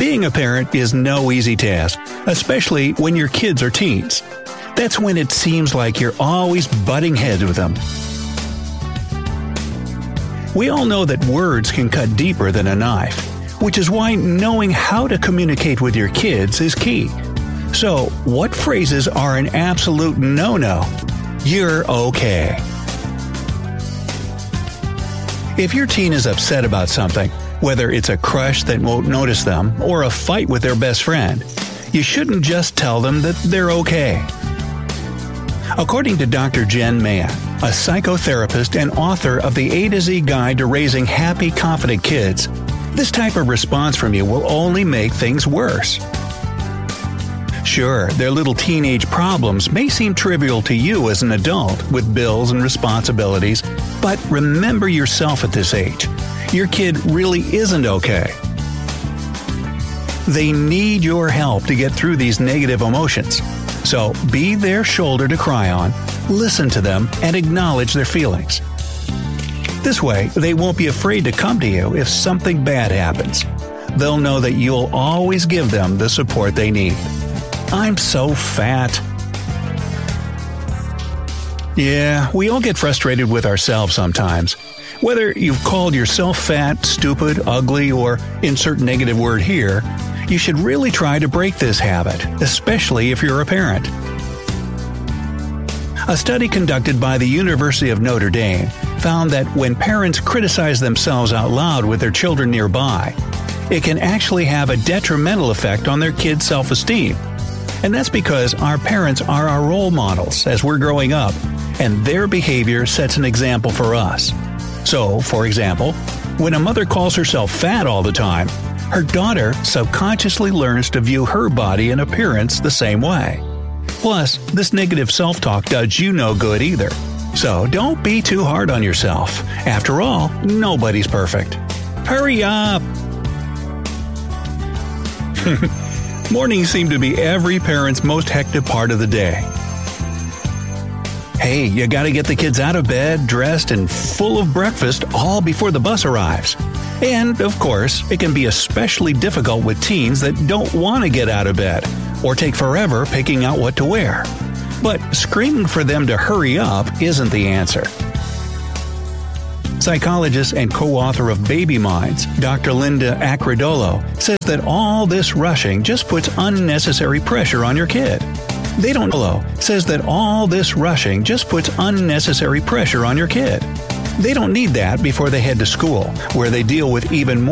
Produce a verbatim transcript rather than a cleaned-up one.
Being a parent is no easy task, especially when your kids are teens. That's when it seems like you're always butting heads with them. We all know that words can cut deeper than a knife, which is why knowing how to communicate with your kids is key. So, what phrases are an absolute no-no? You're okay. If your teen is upset about something, whether it's a crush that won't notice them or a fight with their best friend, you shouldn't just tell them that they're okay. According to Doctor Jen Mayen, a psychotherapist and author of the A to Z Guide to Raising Happy, Confident Kids, this type of response from you will only make things worse. Sure, their little teenage problems may seem trivial to you as an adult with bills and responsibilities, but remember yourself at this age. Your kid really isn't okay. They need your help to get through these negative emotions. So be their shoulder to cry on, listen to them, and acknowledge their feelings. This way, they won't be afraid to come to you if something bad happens. They'll know that you'll always give them the support they need. I'm so fat. Yeah, we all get frustrated with ourselves sometimes. Whether you've called yourself fat, stupid, ugly, or insert negative word here, you should really try to break this habit, especially if you're a parent. A study conducted by the University of Notre Dame found that when parents criticize themselves out loud with their children nearby, it can actually have a detrimental effect on their kids' self-esteem. And that's because our parents are our role models as we're growing up, and their behavior sets an example for us. So, for example, when a mother calls herself fat all the time, her daughter subconsciously learns to view her body and appearance the same way. Plus, this negative self-talk does you no good either. So don't be too hard on yourself. After all, nobody's perfect. Hurry up! Mornings seem to be every parent's most hectic part of the day. Hey, you gotta get the kids out of bed, dressed, and full of breakfast all before the bus arrives. And, of course, it can be especially difficult with teens that don't want to get out of bed or take forever picking out what to wear. But screaming for them to hurry up isn't the answer. Psychologist and co-author of Baby Minds, Doctor Linda Acrodolo, says that all this rushing just puts unnecessary pressure on your kid. They don't know. Says that all this rushing just puts unnecessary pressure on your kid. They don't need that before they head to school, where they deal with even more